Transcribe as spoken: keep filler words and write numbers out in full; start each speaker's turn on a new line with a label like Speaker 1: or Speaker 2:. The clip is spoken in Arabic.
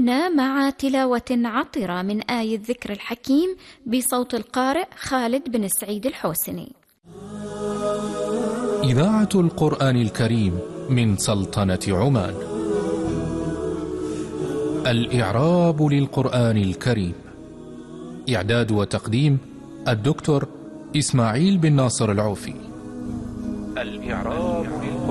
Speaker 1: كنا مع تلاوة عطرة من آية الذكر الحكيم بصوت القارئ خالد بن سعيد الحوسني.
Speaker 2: إذاعة القرآن الكريم من سلطنة عمان. الإعراب للقرآن الكريم. إعداد وتقديم الدكتور إسماعيل بن ناصر العوفي. الإعراب